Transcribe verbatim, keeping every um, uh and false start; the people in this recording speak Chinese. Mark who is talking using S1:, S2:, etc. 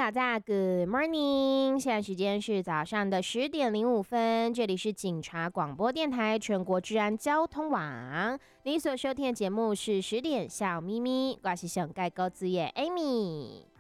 S1: 大家 Good morning， 现在时间是早上的十点零五分，这里是警察广播电台全国治安交通网，你所收听的节目是十点小咪咪，我是上盖高子耶 Amy。